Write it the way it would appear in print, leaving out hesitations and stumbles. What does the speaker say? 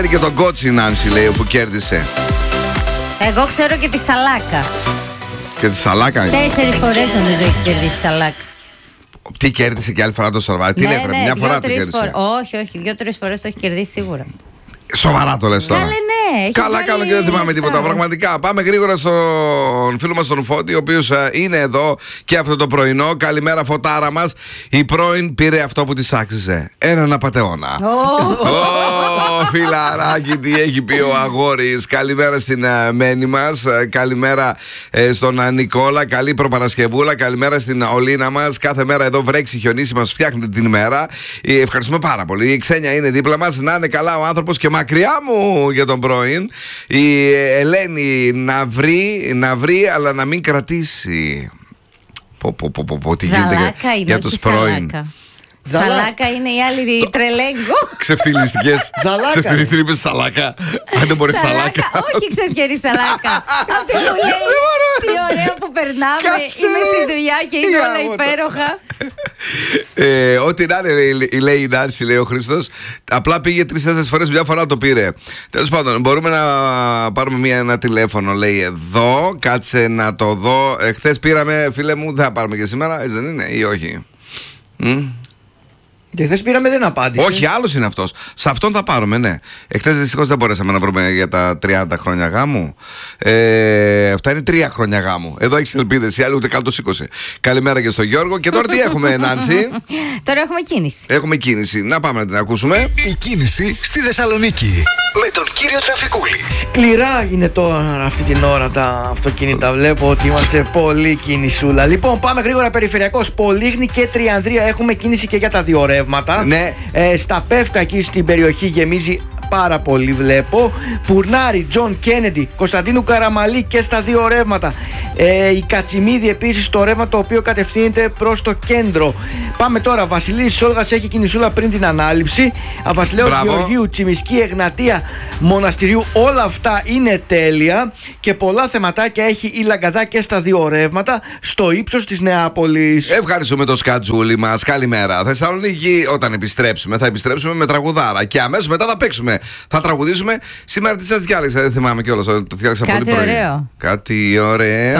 Και τον Κότσι Νάνση λέει που κέρδισε. Εγώ ξέρω και τη Σαλάκα. Και τη Σαλάκα. 4 φορές νομίζω έχει κερδίσει η Σαλάκα. Τι κέρδισε και άλλη φορά το Survivor? Τι λέτε, μια φορά το κέρδισε? Όχι, 2-3 φορές το έχει κερδίσει σίγουρα. Σοβαρά το λες τώρα? Καλέ, ναι. Καλά κάνω και δεν θυμάμαι τίποτα. Πραγματικά. Πάμε γρήγορα στον φίλο μας τον Φώτη, ο οποίος είναι εδώ και αυτό το πρωινό. Καλημέρα, Φωτάρα μας. Η πρώην πήρε αυτό που της άξιζε. Έναν απατεώνα. Φιλαράκι, τι έχει πει ο αγόρης. Καλημέρα στην Μένη μας. Καλημέρα στον Νικόλα. Καλή προπαρασκευούλα. Καλημέρα στην Ολίνα μας. Κάθε μέρα εδώ βρέξει, χιονίσει, μας φτιάχνετε την ημέρα. Ευχαριστούμε πάρα πολύ. Η Ξένια είναι δίπλα μας. Να είναι καλά ο άνθρωπος και μακριά μου για τον πρώην. Η Ελένη να βρει αλλά να μην κρατήσει. Τι γίνεται για τους πρώην? Σαλάκα είναι η άλλη τρελέγκο. Ξεφτυλιστικές. Ξεφτυλιστικές είπες Σαλάκα. Αν δεν μπορείς Σαλάκα. Όχι, ξέρεις και η Σαλάκα. Αυτή μου λέει τι ωραία που περνάμε. Είμαι στη δουλειά και είναι όλα υπέροχα. Ό,τι να είναι, λέει η Νάνση, λέει ο Χριστός. Απλά πήγε 3-4 φορές, μια φορά το πήρε. Τέλος πάντων, μπορούμε να πάρουμε ένα τηλέφωνο, λέει εδώ. Κάτσε να το δω. Χθες πήραμε, φίλε μου, δεν θα πάρουμε και σήμερα, δεν είναι ή όχι? Και χθες πήραμε, δεν απάντησε. Όχι, άλλος είναι αυτός. Σε αυτόν θα πάρουμε, ναι. Εχθές δυστυχώς δεν μπορέσαμε να βρούμε για τα 30 χρόνια γάμου. Αυτά είναι 3 χρόνια γάμου. Εδώ έχεις ελπίδες, οι άλλοι ούτε καν το σήκωσε. Καλημέρα και στον Γιώργο. Και τώρα τι έχουμε, Νάνση? Τώρα έχουμε κίνηση. Έχουμε κίνηση. Να πάμε να την ακούσουμε. Η κίνηση στη Θεσσαλονίκη. Με τον κύριο Τραφικούλη. Σκληρά είναι τώρα αυτή την ώρα τα αυτοκίνητα. Βλέπω ότι είμαστε πολύ κινησούλα. Λοιπόν, πάμε γρήγορα περιφερειακός. Πολύγνη και Τριανδρία έχουμε κίνηση και για τα δύο ρεύματα. Ναι. Στα Πεύκα εκεί στην περιοχή γεμίζει πάρα πολύ, βλέπω. Πουρνάρι, Τζον Κένεντι, Κωνσταντίνου Καραμαλή και στα δύο ρεύματα. Η Κατσιμίδη επίσης το ρεύμα το οποίο κατευθύνεται προς το κέντρο. Πάμε τώρα. Βασιλής Σόλγας έχει κινησούλα πριν την ανάληψη. Βασιλέως Γεωργίου, Τσιμισκή, Εγνατία, Μοναστηρίου. Όλα αυτά είναι τέλεια. Και πολλά θεματάκια έχει η Λαγκαδά και στα δύο ρεύματα στο ύψος της Νεάπολης. Ευχαριστούμε το σκατζούλι μας. Καλημέρα. Θεσσαλονίκη, όταν επιστρέψουμε, θα επιστρέψουμε με τραγουδάρα. Και αμέσως μετά θα παίξουμε. Θα τραγουδήσουμε. Σήμερα τι σας διάλεξα, δεν θυμάμαι κιόλας. Το διάλεξα πολύ πρωί. Κάτι ωραίο. Κάτι ωραίο.